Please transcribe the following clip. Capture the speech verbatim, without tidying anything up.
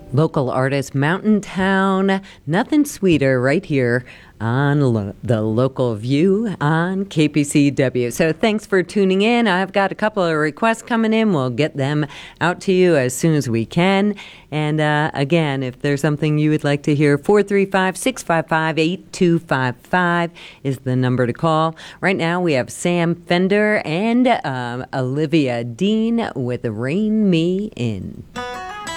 Local artist Mountain Town, nothing sweeter right here on lo- the Local View on K P C W. So thanks for tuning in. I've got a couple of requests coming in. We'll get them out to you as soon as we can. And uh, again, if there's something you would like to hear, four three five, six five five, eight two five five is the number to call. Right now we have Sam Fender and um, Olivia Dean with Rein Me In.